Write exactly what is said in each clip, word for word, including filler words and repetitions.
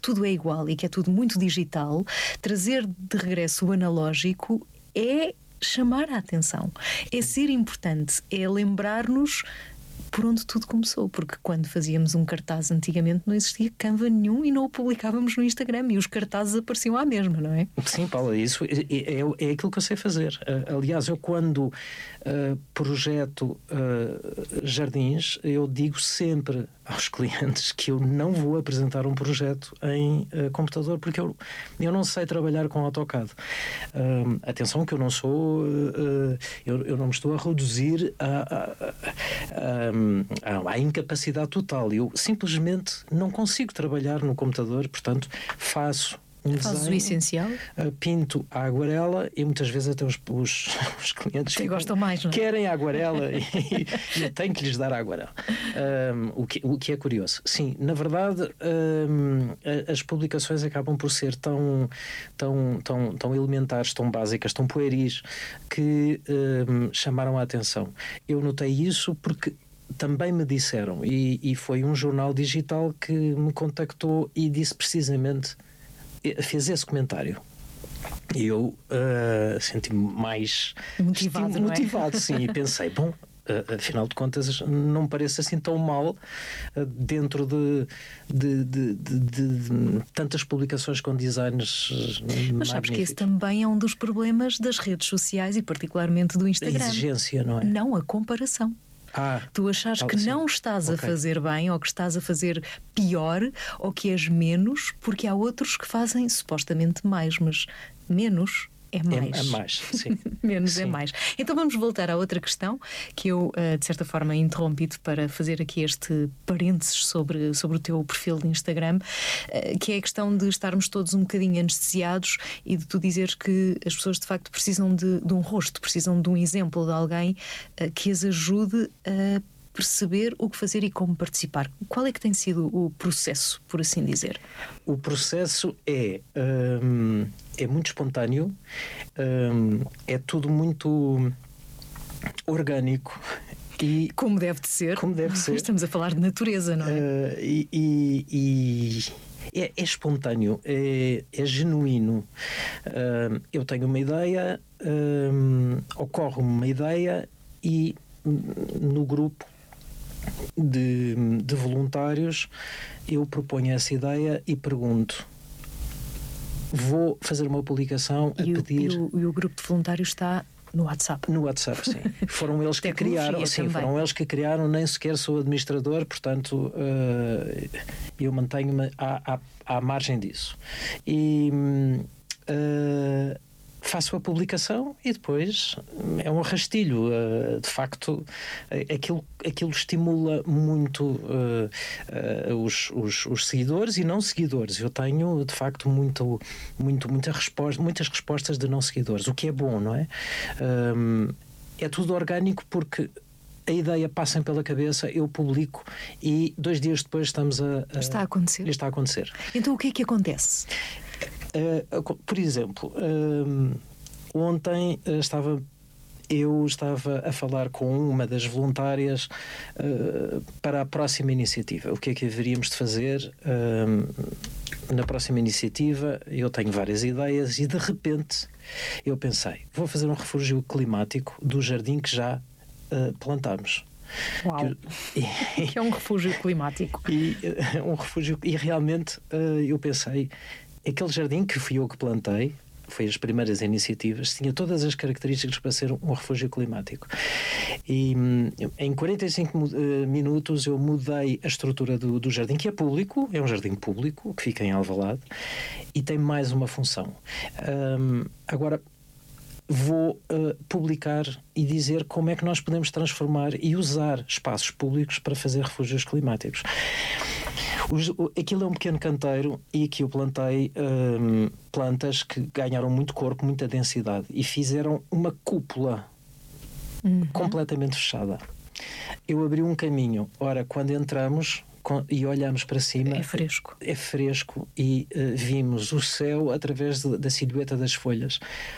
tudo é igual e que é tudo muito digital, trazer de regresso o analógico é chamar a atenção, é ser importante, é lembrar-nos por onde tudo começou, porque quando fazíamos um cartaz antigamente não existia Canva nenhum e não o publicávamos no Instagram e os cartazes apareciam à mesma, não é? Sim, Paula, isso é, é, é aquilo que eu sei fazer. Uh, aliás, eu quando uh, projeto uh, jardins, eu digo sempre aos clientes que eu não vou apresentar um projeto em uh, computador, porque eu, eu não sei trabalhar com AutoCAD. Uh, atenção que eu não sou, uh, eu, eu não me estou a reduzir a, a, a, a, a incapacidade total. Eu simplesmente não consigo trabalhar no computador, portanto, faço um Faz desenho, o essencial, pinto a aguarela e muitas vezes até os, os, os clientes que gostam mais, não é? Querem a aguarela e, e eu tenho que lhes dar a aguarela. Um, o, que, o que é curioso. Sim, na verdade, um, as publicações acabam por ser tão, tão, tão, tão elementares, tão básicas, tão pueris, que um, chamaram a atenção. Eu notei isso porque também me disseram, e, e foi um jornal digital que me contactou e disse precisamente, fez esse comentário. E eu uh, senti-me mais motivado, senti não é? motivado, sim, e pensei, bom, uh, afinal de contas não me parece assim tão mal uh, dentro de, de, de, de, de, de tantas publicações com designs uh, Mas sabes que esse também é um dos problemas das redes sociais e particularmente do Instagram. A exigência, não é? Não, a comparação. Ah, tu achas que assim, não estás okay. a fazer bem ou que estás a fazer pior ou que és menos, porque há outros que fazem supostamente mais, mas menos é mais. É, é mais, sim. Menos sim. é mais. Então vamos voltar à outra questão que eu, de certa forma, interrompi-te para fazer aqui este parênteses sobre, sobre o teu perfil de Instagram, que é a questão de estarmos todos um bocadinho anestesiados e de tu dizeres que as pessoas de facto precisam de, de um rosto, precisam de um exemplo de alguém que as ajude a perceber o que fazer e como participar. Qual é que tem sido o processo, por assim dizer? O processo é, hum, é muito espontâneo, hum, é tudo muito orgânico. E, como deve de ser. Como deve ser. Estamos a falar de natureza, não é? Uh, e, e, e é, é espontâneo, é, é genuíno. Uh, eu tenho uma ideia, um, ocorre-me uma ideia e no grupo De, de voluntários eu proponho essa ideia e pergunto, vou fazer uma publicação a e pedir... O, e, o, e o grupo de voluntários está no WhatsApp? No WhatsApp, sim. Foram eles que criaram, sim, foram eles que criaram, nem sequer sou administrador, portanto uh, eu mantenho-me à, à, à margem disso. E... Uh, faço a publicação e depois é um rastilho. Uh, de facto, aquilo, aquilo estimula muito uh, uh, os, os, os seguidores e não seguidores. Eu tenho, de facto, muito, muito, muita resposta, muitas respostas de não seguidores, o que é bom, não é? Um, é tudo orgânico porque a ideia passa pela cabeça, eu publico e dois dias depois estamos a... a está a acontecer. Está a acontecer. Então o que é que acontece? Uh, por exemplo, uh, ontem uh, estava eu estava a falar com uma das voluntárias uh, para a próxima iniciativa. O que é que haveríamos de fazer uh, na próxima iniciativa? Eu tenho várias ideias e de repente eu pensei, vou fazer um refúgio climático do jardim que já uh, plantámos. Uau. Que, que é um refúgio climático. E, uh, um refúgio, e realmente uh, eu pensei, aquele jardim que fui eu que plantei, foi as primeiras iniciativas, tinha todas as características para ser um refúgio climático. E em quarenta e cinco minutos eu mudei a estrutura do, do jardim, que é público, é um jardim público, que fica em Alvalade, e tem mais uma função. Um, agora, vou uh, publicar e dizer como é que nós podemos transformar e usar espaços públicos para fazer refúgios climáticos. Os, aquilo é um pequeno canteiro e aqui eu plantei um, plantas que ganharam muito corpo, muita densidade e fizeram uma cúpula uhum. completamente fechada. Eu abri um caminho. Ora, quando entramos com, e olhamos para cima... É fresco. É fresco e uh, vimos o céu através de, da silhueta das folhas.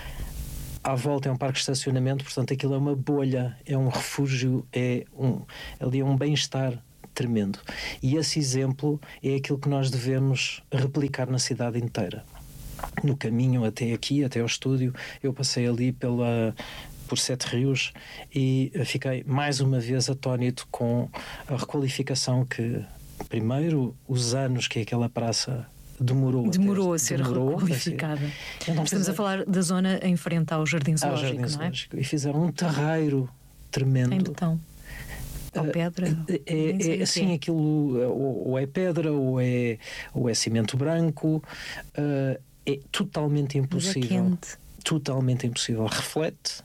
À volta é um parque de estacionamento, portanto aquilo é uma bolha, é um refúgio, é um, ali é um bem-estar tremendo. E esse exemplo é aquilo que nós devemos replicar na cidade inteira. No caminho até aqui, até ao estúdio, eu passei ali pela... por Sete Rios e fiquei mais uma vez atónito com a requalificação que, primeiro, os anos que aquela praça demorou, demorou a, ter, a ser demorou requalificada. a ser. Estamos fizer... a falar da zona em frente ao Jardim Zoológico, Jardim não é? Zoológico. E fizeram um terreiro tremendo. Em betão. Ou pedra? É, é, é assim, aquilo ou, ou é pedra ou é, ou é cimento branco. Uh, é totalmente impossível. Mas é quente. Totalmente impossível. Reflete.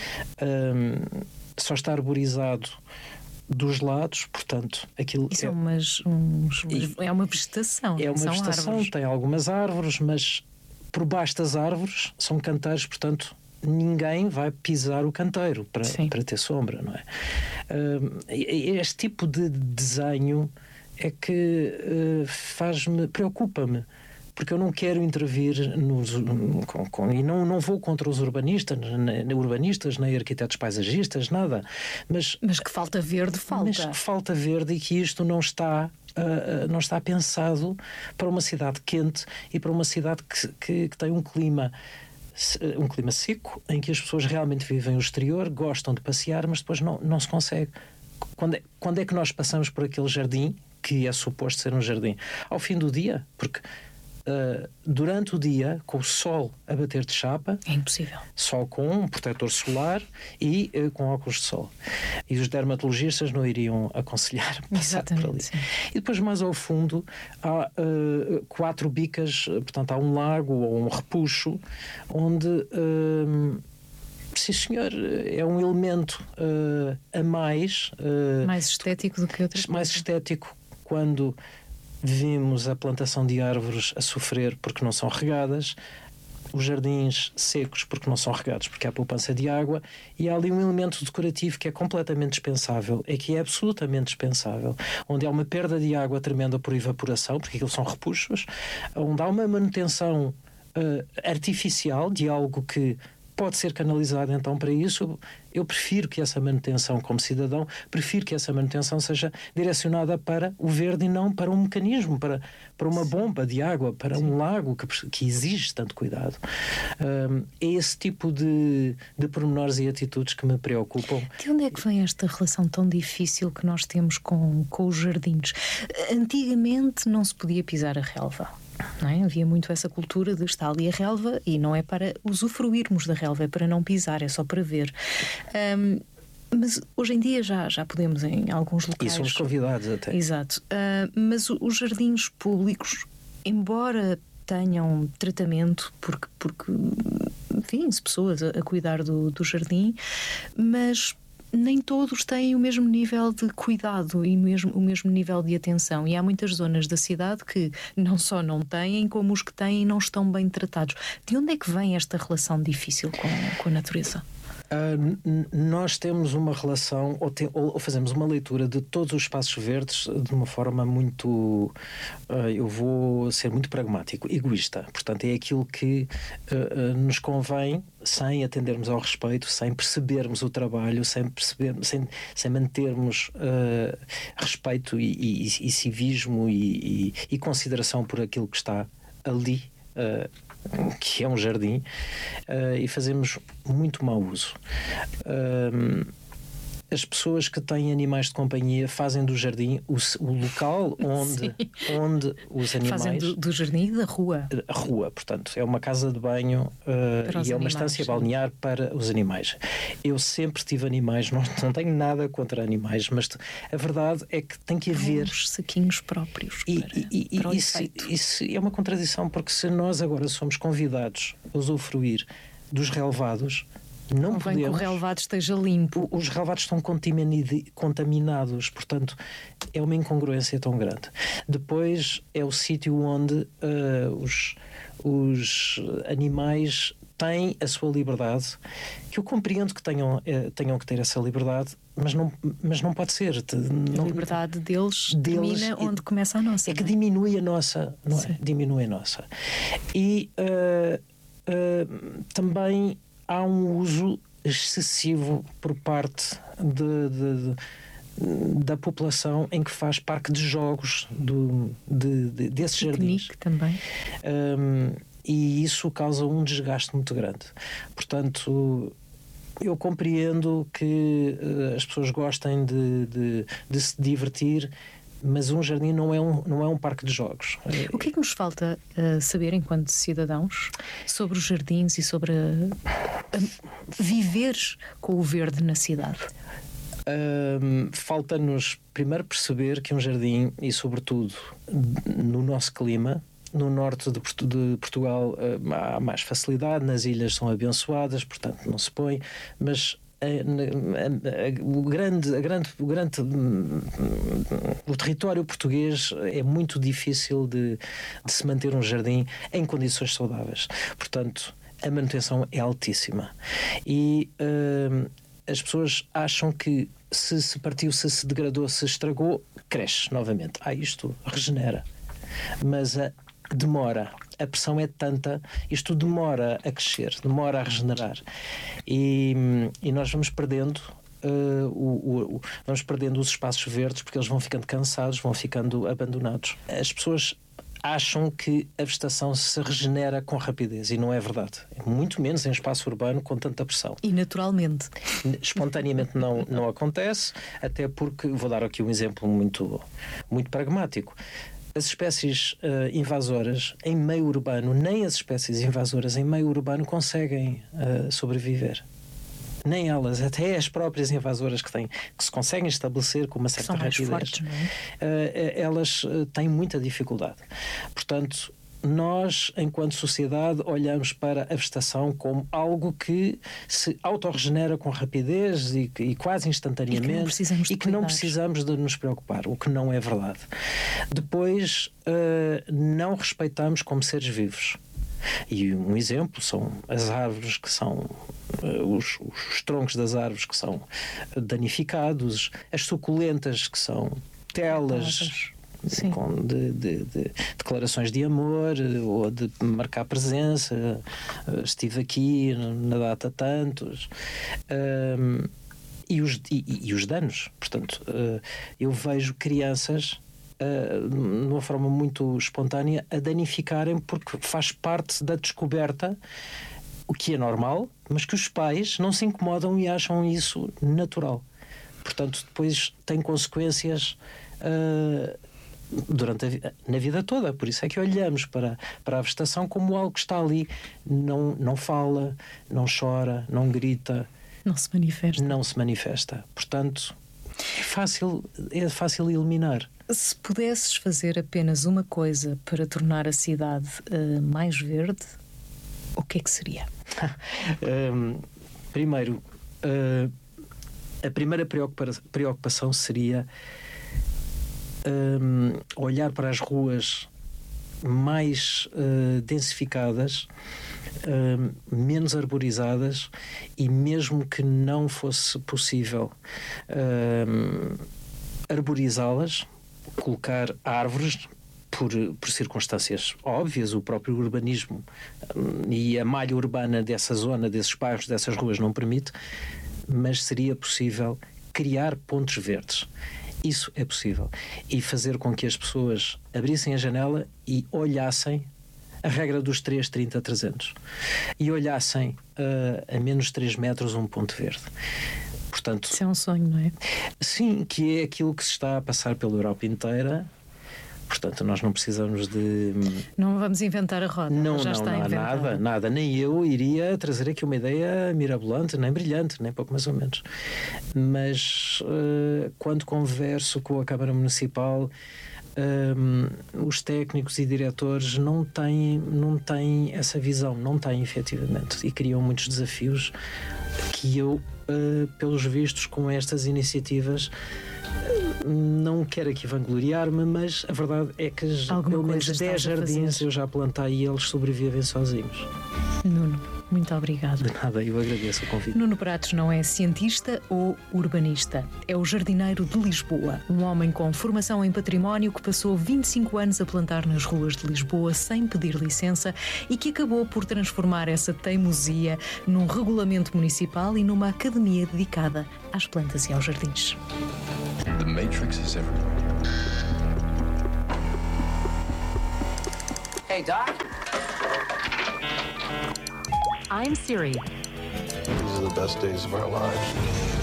Um, só está arborizado dos lados, portanto, aquilo Isso é, é, umas, uns, umas, é uma vegetação. É uma são vegetação, árvores. Tem algumas árvores, mas por baixo das árvores são canteiros, portanto, ninguém vai pisar o canteiro para, para ter sombra, não é? Uh, este tipo de desenho é que uh, faz-me, preocupa-me, porque eu não quero intervir nos, com, com, e não, não vou contra os urbanistas, nem urbanistas, nem arquitetos paisagistas, nada. Mas, mas que falta verde, falta. Mas que falta verde e que isto não está, uh, não está pensado para uma cidade quente e para uma cidade que, que, que tem um clima, um clima seco, em que as pessoas realmente vivem o exterior, gostam de passear, mas depois não, não se consegue. Quando é, quando é que nós passamos por aquele jardim, que é suposto ser um jardim? Ao fim do dia, porque... Uh, durante o dia, com o sol a bater de chapa, é impossível. Só com um protetor solar e uh, com óculos de sol. E os dermatologistas não iriam aconselhar passar por ali. Sim. E depois, mais ao fundo, há uh, quatro bicas, portanto, há um lago ou um repuxo, onde. Uh, Sim, senhor, é um elemento uh, a mais. Uh, mais estético do que outras Mais coisas. Estético quando vimos a plantação de árvores a sofrer porque não são regadas, os jardins secos porque não são regados, porque há poupança de água, e há ali um elemento decorativo que é completamente dispensável, e que é absolutamente dispensável, onde há uma perda de água tremenda por evaporação, porque aquilo são repuxos, onde há uma manutenção uh, artificial de algo que pode ser canalizado então para isso. Eu prefiro que essa manutenção, como cidadão, prefiro que essa manutenção seja direcionada para o verde e não para um mecanismo, para, para uma bomba de água, para Sim. um lago que, que exige tanto cuidado. Um, é esse tipo de, de pormenores e atitudes que me preocupam. De onde é que vem esta relação tão difícil que nós temos com, com os jardins? Antigamente não se podia pisar a relva. Não é? Havia muito essa cultura de estar ali a relva e não é para usufruirmos da relva, é para não pisar, é só para ver. Um, mas hoje em dia já, já podemos em alguns locais. E somos convidados até. Exato. Uh, mas os jardins públicos, embora tenham tratamento, porque, porque enfim, se pessoas a, a cuidar do, do jardim, mas nem todos têm o mesmo nível de cuidado e mesmo, o mesmo nível de atenção. E há muitas zonas da cidade que não só não têm, como os que têm não estão bem tratados. De onde é que vem esta relação difícil com, com a natureza? Uh, nós temos uma relação, ou, te, ou fazemos uma leitura de todos os espaços verdes de uma forma muito, uh, eu vou ser muito pragmático, egoísta. Portanto, é aquilo que uh, uh, nos convém, sem atendermos ao respeito, sem percebermos o trabalho, sem, perceber, sem, sem mantermos uh, respeito e, e, e civismo e, e, e consideração por aquilo que está ali, uh, que é um jardim, uh, e fazemos muito mau uso. Uh, as pessoas que têm animais de companhia fazem do jardim o, o local onde, onde os animais... Fazem do, do jardim e da rua. A rua, portanto, é uma casa de banho uh, e é uma animais, estância sim. balnear para os animais. Eu sempre tive animais, não, não tenho nada contra animais, mas a verdade é que tem que haver... Os saquinhos próprios e, para, e, e, para o isso, isso é uma contradição, porque se nós agora somos convidados a usufruir dos relevados, não Convém podemos. Que o relevado esteja limpo. Os relevados estão contaminados, portanto, é uma incongruência tão grande. Depois é o sítio onde uh, os, os animais têm a sua liberdade, que eu compreendo que tenham, uh, tenham que ter essa liberdade, mas não, mas não pode ser. Não, a liberdade deles, deles termina onde é, começa a nossa. É que diminui a nossa, não é? Diminui a nossa. E uh, uh, também há um uso excessivo por parte de, de, da população em que faz parque de jogos do, de, de, desses jardins. Também. Um, e isso causa um desgaste muito grande. Portanto, eu compreendo que uh, as pessoas gostem de, de, de se divertir, mas um jardim não é um, não é um parque de jogos. O que é que nos falta uh, saber enquanto cidadãos sobre os jardins e sobre uh, uh, viver com o verde na cidade? Um, falta-nos primeiro perceber que um jardim, e sobretudo no nosso clima, no norte de, de Portugal uh, há mais facilidade, nas ilhas são abençoadas, portanto não se põe, mas o grande, a grande, o grande o território português é muito difícil de, de se manter um jardim em condições saudáveis. Portanto, a manutenção é altíssima. E uh, as pessoas acham que se se partiu, se se degradou, se estragou, cresce novamente. Ah, isto regenera. Mas a demora, a pressão é tanta, isto demora a crescer, demora a regenerar, e, e nós vamos perdendo uh, o, o, vamos perdendo os espaços verdes, porque eles vão ficando cansados, vão ficando abandonados. As pessoas acham que a vegetação se regenera com rapidez, e não é verdade. Muito menos em espaço urbano com tanta pressão. E naturalmente. Espontaneamente não, não acontece, até porque, vou dar aqui um exemplo muito, muito pragmático. As espécies uh, invasoras em meio urbano, nem as espécies invasoras em meio urbano conseguem uh, sobreviver. Nem elas, até as próprias invasoras que, têm, que se conseguem estabelecer com uma certa São mais rapidez, fortes, não é? uh, elas uh, têm muita dificuldade. Portanto, nós, enquanto sociedade, olhamos para a vegetação como algo que se autorregenera com rapidez e, e quase instantaneamente, e que não precisamos de, e que não precisamos de nos preocupar, o que não é verdade. Depois, uh, não respeitamos como seres vivos. E um exemplo são as árvores que são uh, os, os troncos das árvores que são danificados, as suculentas que são telas. Sim. Com de, de, de declarações de amor ou de marcar presença, estive aqui na data tantos, um, e, os, e, e os danos. Portanto, uh, eu vejo crianças uh, de uma forma muito espontânea a danificarem, porque faz parte da descoberta, o que é normal, mas que os pais não se incomodam e acham isso natural. Portanto, depois tem consequências uh, durante a, na vida toda. Por isso é que olhamos para, para a vegetação como algo que está ali, não, não fala, não chora, não grita, não se manifesta. Não se manifesta. Portanto, é fácil, é fácil eliminar. Se pudesses fazer apenas uma coisa para tornar a cidade uh, mais verde, o que é que seria? um, primeiro, uh, a primeira preocupação seria Um, olhar para as ruas mais uh, densificadas, uh, menos arborizadas, e mesmo que não fosse possível uh, arborizá-las, colocar árvores por, por circunstâncias óbvias, o próprio urbanismo um, e a malha urbana dessa zona, desses bairros, dessas ruas não permite, mas seria possível criar pontos verdes. Isso é possível. E fazer com que as pessoas abrissem a janela e olhassem a regra dos três, trinta, trezentos. E olhassem uh, a menos de três metros um ponto verde. Portanto, isso é um sonho, não é? Sim, que é aquilo que se está a passar pela Europa inteira. Portanto, nós não precisamos de... Não vamos inventar a roda. Não, já não, está não há inventada. nada, nada. Nem eu iria trazer aqui uma ideia mirabolante, nem brilhante, nem pouco mais ou menos. Mas uh, quando converso com a Câmara Municipal, um, os técnicos e diretores não têm, não têm essa visão, não têm efetivamente, e criam muitos desafios que eu, uh, pelos vistos, com estas iniciativas, não quero aqui vangloriar-me, mas a verdade é que Alguma pelo menos dez jardins eu já plantei e eles sobrevivem sozinhos. Nuno, muito obrigado. De nada, eu agradeço o convite. Nuno Pratos não é cientista ou urbanista, é o jardineiro de Lisboa, um homem com formação em património que passou vinte e cinco anos a plantar nas ruas de Lisboa sem pedir licença e que acabou por transformar essa teimosia num regulamento municipal e numa academia dedicada às plantas e aos jardins. The Matrix is everywhere. Hey, Doc. I'm Siri. These are the best days of our lives.